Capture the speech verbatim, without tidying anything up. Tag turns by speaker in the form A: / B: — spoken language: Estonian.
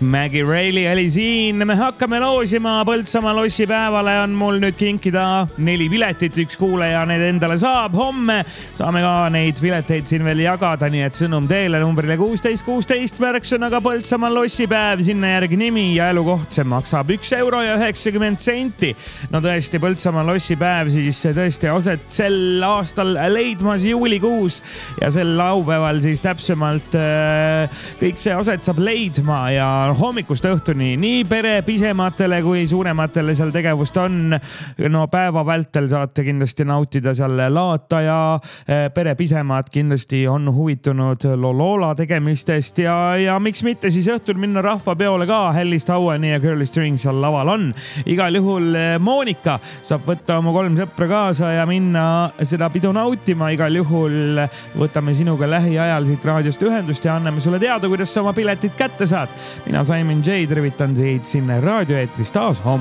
A: Maggie Reilly oli siin. Me hakkame loosima Põltsamaa lossipäevale on mul nüüd kinkida neli piletit. Üks kuulaja need endale saab. Homme saame ka neid pileteid siin veel jagada, nii et sõnum teile numbrile kuusteist kuusteist märksõnaga Põltsamaa lossipäev. Sinna järgi nimi ja elukoht. See maksab üks euro ja üheksakümmend senti. No tõesti, Põltsamaa lossipäev siis tõesti aset sel aastal leidmas juulikuus ja sel laupäeval siis täpsemalt kõik see aset saab leidma ja hommikust õhtuni nii pere pisematele kui suurematele seal tegevust on. No päeva vältel saate kindlasti nautida seal laata ja pere pisemad kindlasti on huvitunud Lolola tegemistest ja, ja miks mitte siis õhtul minna rahvapeole ka. Hellist Hauani ja Girly Strings seal laval on. Igal juhul Monika saab võtta oma kolm sõpra kaasa ja minna seda pidu nautima. Igal juhul võtame sinuga lähiajal siit raadiost ühendust ja anname sulle teada, kuidas sa oma piletid kätte saad. Mina Simon J, tervitan siit siin raadioeetris taas homme.